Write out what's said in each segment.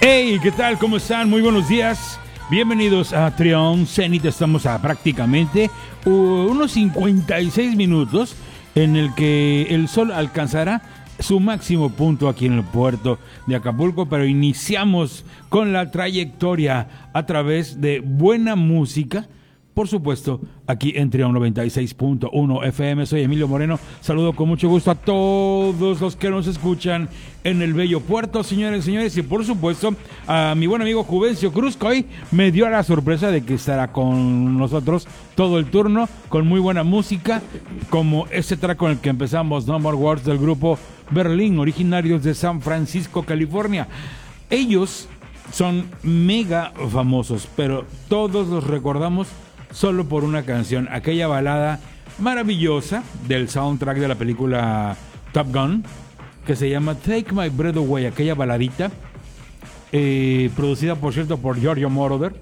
Hey, ¿qué tal? ¿Cómo están? Muy buenos días. Bienvenidos a Trión Zenit. Estamos a prácticamente unos 56 minutos en el que el sol alcanzará su máximo punto aquí en el puerto de Acapulco, pero iniciamos con la trayectoria a través de buena música. Por supuesto, aquí en Trión 96.1 FM. Soy Emilio Moreno. Saludo con mucho gusto a todos los que nos escuchan en el bello puerto, señores y señores. Y por supuesto, a mi buen amigo Juvencio Cruz, que hoy me dio la sorpresa de que estará con nosotros todo el turno, con muy buena música, como este track con el que empezamos, No More Words, del grupo Berlín, originarios de San Francisco, California. Ellos son mega famosos, pero todos los recordamos solo por una canción, aquella balada maravillosa del soundtrack de la película Top Gun, que se llama Take My Breath Away, aquella baladita, producida por cierto por Giorgio Moroder.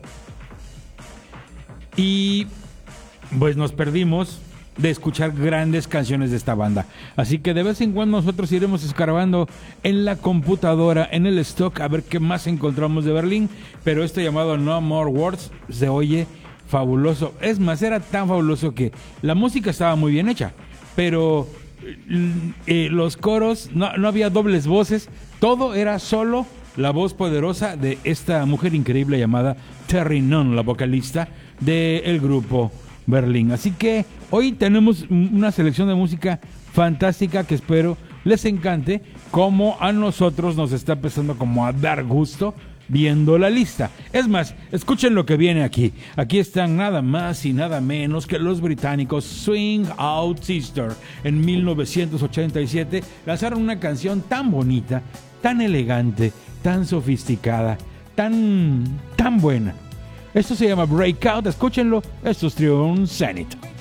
Y pues nos perdimos de escuchar grandes canciones de esta banda, así que de vez en cuando nosotros iremos escarbando en la computadora, en el stock, a ver qué más encontramos de Berlín. Pero esto llamado No More Words se oye fabuloso. Es más, era tan fabuloso que la música estaba muy bien hecha, pero los coros, no había dobles voces, todo era solo la voz poderosa de esta mujer increíble llamada Terry Nunn, la vocalista del grupo Berlín. Así que hoy tenemos una selección de música fantástica que espero les encante, como a nosotros nos está empezando como a dar gusto viendo la lista. Es más, escuchen lo que viene aquí. Aquí están nada más y nada menos que los británicos Swing Out Sister. En 1987 lanzaron una canción tan bonita, tan elegante, tan sofisticada, tan buena. Esto se llama Breakout. Escúchenlo. Esto es Trión Zenit.